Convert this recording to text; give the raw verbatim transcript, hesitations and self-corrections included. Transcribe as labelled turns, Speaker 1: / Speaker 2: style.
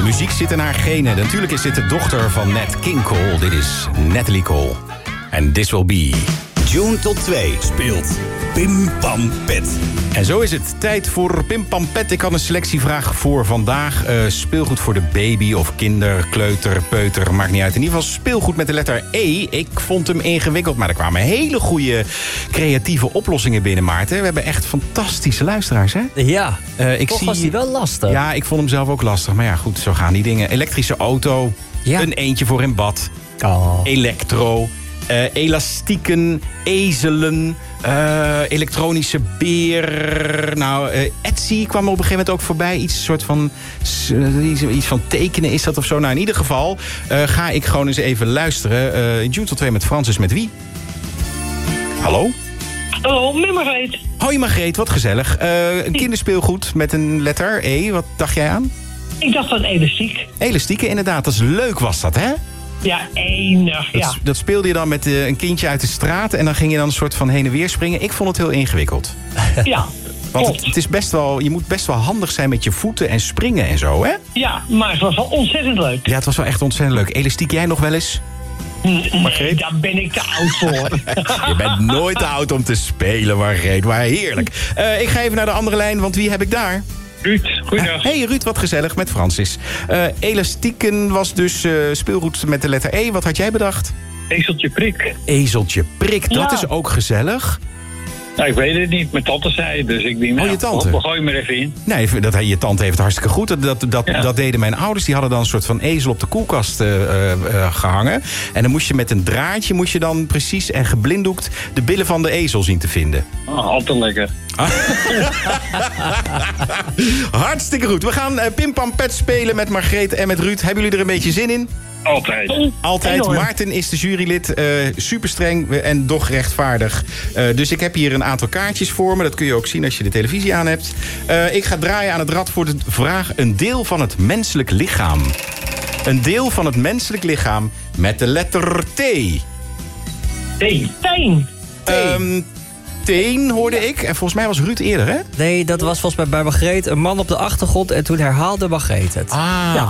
Speaker 1: De muziek zit in haar genen. Natuurlijk is dit de dochter van Nat King Cole. Dit is Natalie Cole. En This Will Be.
Speaker 2: June tot twee speelt Pim Pam Pet.
Speaker 1: En zo is het. Tijd voor Pim Pam Pet. Ik had een selectievraag voor vandaag. Uh, speelgoed voor de baby of kinder, kleuter, peuter, maakt niet uit. In ieder geval speelgoed met de letter E. Ik vond hem ingewikkeld, maar er kwamen hele goede creatieve oplossingen binnen, Maarten. We hebben echt fantastische luisteraars, hè?
Speaker 3: Ja,
Speaker 1: uh, ik
Speaker 3: toch
Speaker 1: zie...
Speaker 3: was die wel lastig.
Speaker 1: Ja, ik vond hem zelf ook lastig. Maar ja, goed, zo gaan die dingen. Elektrische auto,
Speaker 3: ja.
Speaker 1: Een eentje voor in bad,
Speaker 3: oh.
Speaker 1: elektro... Uh, elastieken, ezelen, uh, elektronische beer. Nou, uh, Etsy kwam er op een gegeven moment ook voorbij. Iets soort van, uh, iets, iets van tekenen is dat of zo. Nou, in ieder geval uh, ga ik gewoon eens even luisteren. Uh, June tot twee met Francis, met wie? Hallo?
Speaker 4: Hallo, met Margreet.
Speaker 1: Hoi Margreet, wat gezellig. Uh, een kinderspeelgoed met een letter E. Wat dacht jij aan?
Speaker 4: Ik dacht aan elastiek.
Speaker 1: Elastieken, inderdaad. Dat is leuk, was dat, hè?
Speaker 4: Ja, enig, ja.
Speaker 1: Dat, dat speelde je dan met uh, een kindje uit de straat... en dan ging je dan een soort van heen en weer springen. Ik vond het heel ingewikkeld.
Speaker 4: Ja,
Speaker 1: Want het, het is best wel, je moet best wel handig zijn met je voeten en springen en zo, hè?
Speaker 4: Ja, maar het was wel ontzettend leuk.
Speaker 1: Ja, het was wel echt ontzettend leuk. Elastiek jij nog wel eens?
Speaker 4: Nee, Margreet? Daar ben ik te oud voor.
Speaker 1: Je bent nooit te oud om te spelen, Margreet. Maar heerlijk. Uh, ik ga even naar de andere lijn, want wie heb ik daar?
Speaker 5: Ruud, goeiedag.
Speaker 1: Hey Ruud, wat gezellig met Francis. Uh, elastieken was dus uh, speelgoed met de letter E. Wat had jij bedacht?
Speaker 5: Ezeltje prik.
Speaker 1: Ezeltje prik, dat
Speaker 4: ja.
Speaker 1: is ook gezellig.
Speaker 5: Nou, ik weet het niet. Mijn tante zei het, dus ik denk, nou,
Speaker 1: oh, je tante?
Speaker 5: we gooien maar even in.
Speaker 1: Nee, dat, je tante heeft het hartstikke goed. Dat, dat, dat,
Speaker 5: ja.
Speaker 1: dat deden mijn ouders. Die hadden dan een soort van ezel op de koelkast uh, uh, gehangen. En dan moest je met een draadje, moest je dan precies en geblinddoekt de billen van de ezel zien te vinden.
Speaker 5: Oh, altijd lekker.
Speaker 1: Hartstikke goed. We gaan uh, Pim Pam Pet spelen met Margreet en met Ruud. Hebben jullie er een beetje zin in?
Speaker 5: Altijd.
Speaker 1: Altijd.
Speaker 4: Enorm.
Speaker 1: Maarten is de jurylid. Uh, super streng en doch rechtvaardig. Uh, dus ik heb hier een aantal kaartjes voor me. Dat kun je ook zien als je de televisie aan hebt. Uh, ik ga draaien aan het rad voor de vraag... een deel van het menselijk lichaam. Een deel van het menselijk lichaam met de letter T.
Speaker 4: Teen. Teen.
Speaker 1: Um, teen hoorde ik. En volgens mij was Ruud eerder, hè?
Speaker 3: Nee, dat was volgens mij bij Margreet een man op de achtergrond... en toen herhaalde Margreet het.
Speaker 1: Ah,
Speaker 3: ja.